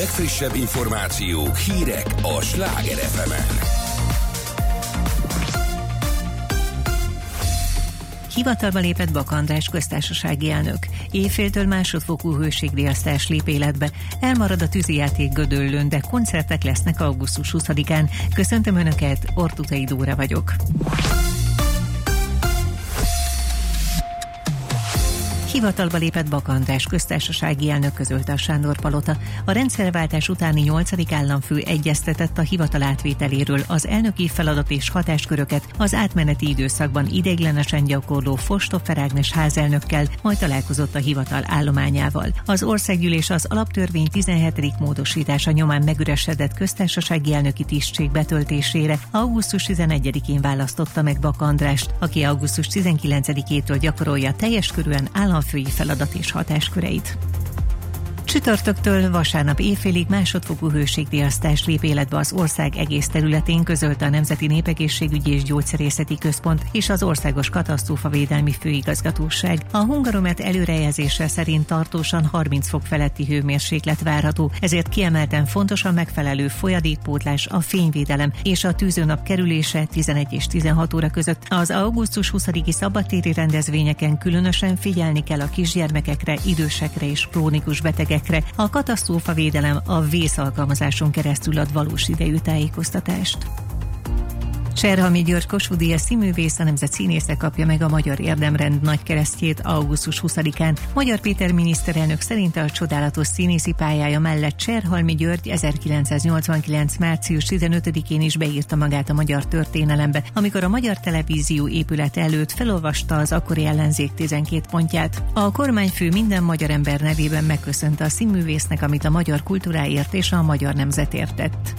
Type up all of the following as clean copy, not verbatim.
legfrissebb információk, hírek a Sláger FM-en. Hivatalba lépett Bak András köztársasági elnök. Éjféltől másodfokú hőségriasztás lép életbe. Elmarad a tűzijáték Gödöllőn, de koncertek lesznek augusztus 20-án. Köszöntöm Önöket, Ortutai Dóra vagyok. Hivatalba lépett Bak András köztársasági elnök, közölte a Sándor-palota. A rendszerváltás utáni 8. államfő egyeztetett a hivatal átvételéről, az elnöki feladat és hatásköröket az átmeneti időszakban ideiglenesen gyakorló Fostopfer Ágnes házelnökkel, majd találkozott a hivatal állományával. Az országgyűlés az alaptörvény 17. módosítása nyomán megüresedett köztársasági elnöki tisztség betöltésére augusztus 11-én választotta meg Bak Andrást, aki augusztus 19-től gyakorolja teljes körűen államfői feladat és hatásköreit. Csütörtöktől vasárnap éjfélig másodfokú hőségriasztás lép életbe az ország egész területén, közölte a Nemzeti Népegészségügyi és Gyógyszerészeti Központ és az Országos Katasztrófavédelmi Főigazgatóság. A Hungaromet előrejelzése szerint tartósan 30 fok feletti hőmérséklet várható, ezért kiemelten fontos a megfelelő folyadékpótlás, a fényvédelem és a tűzőnap kerülése 11 és 16 óra között. Az augusztus 20-i szabadtéri rendezvényeken különösen figyelni kell a kisgyermekekre, idősekre és krónikus betegekre. A katasztrófavédelem a vész alkalmazáson keresztül ad valós idejű tájékoztatást. Cserhalmi György Kossuth-díjas színművész, a nemzet színésze kapja meg a Magyar Érdemrend nagykeresztjét augusztus 20-án. Magyar Péter miniszterelnök szerint a csodálatos színészi pályája mellett Cserhalmi György 1989. március 15-én is beírta magát a magyar történelembe, amikor a Magyar Televízió épülete előtt felolvasta az akkori ellenzék 12 pontját. A kormányfő minden magyar ember nevében megköszönte a színművésznek, amit a magyar kultúráért és a magyar nemzetért tett.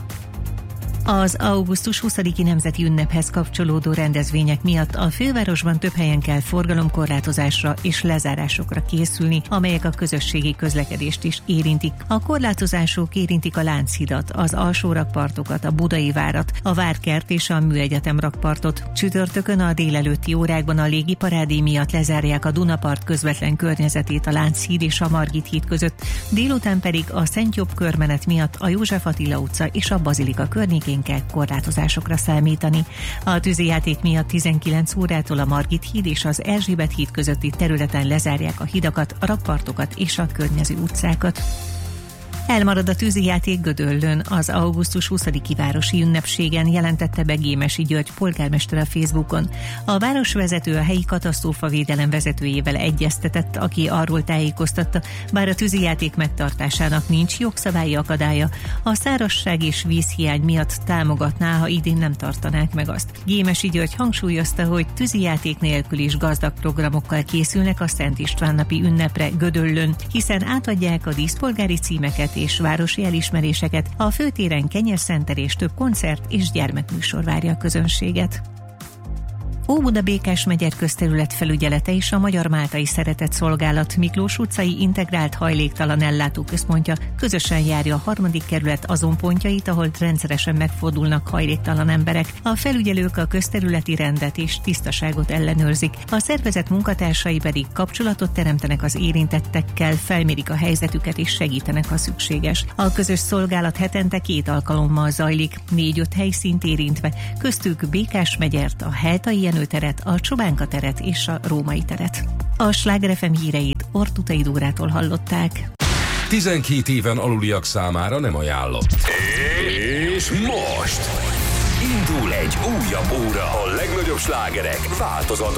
Az augusztus 20-i nemzeti ünnephez kapcsolódó rendezvények miatt a fővárosban több helyen kell forgalomkorlátozásra és lezárásokra készülni, amelyek a közösségi közlekedést is érintik. A korlátozások érintik a Lánchidat, az alsó rakpartokat, a Budai várat, a Várkert és a Műegyetem rakpartot. Csütörtökön a délelőtti órákban a légiparádé miatt lezárják a Dunapart közvetlen környezetét a Lánchíd és a Margit híd között, délután pedig a Szent Jobb körmenet miatt a József Attila utca és a Bazilika környékén kell korlátozásokra számítani. A tűzijáték miatt 19 órától a Margit híd és az Erzsébet híd közötti területen lezárják a hidakat, a rakpartokat és a környező utcákat. Elmarad a tűzijáték Gödöllőn, az augusztus 20-i városi ünnepségen, jelentette be Gémesi György polgármester a Facebookon. A városvezető a helyi katasztrófavédelem vezetőjével egyeztetett, aki arról tájékoztatta, bár a tűzijáték megtartásának nincs jogszabályi akadálya, a szárazság és vízhiány miatt támogatná, ha idén nem tartanák meg azt. Gémesi György hangsúlyozta, hogy tűzijáték nélkül is gazdag programokkal készülnek a Szent István napi ünnepre Gödöllőn, hiszen átadják a díszpolgári címeket és városi elismeréseket, a főtéren kenyérszentel és több koncert és gyermekműsor várja a közönséget. Óbuda Békás megyer közterület felügyelete és a Magyar Máltai Szeretett Szolgálat Miklós utcai integrált hajléktalan ellátóközpontja közösen járja a 3. kerület azon pontjait, ahol rendszeresen megfordulnak hajléktalan emberek. A felügyelők a közterületi rendet és tisztaságot ellenőrzik. A szervezet munkatársai pedig kapcsolatot teremtenek az érintettekkel, felmérik a helyzetüket és segítenek, ha szükséges. A közös szolgálat hetente 2 alkalommal zajlik, 4-5 helyszínt érintve, köztük Békás megyert, a Heltai teret, a Csobánka teret és a Római teret. A Sláger FM híreit Ortutai Dórától hallották. 12 éven aluliak számára nem ajánlott. És most indul egy újabb óra a legnagyobb slágerek változatos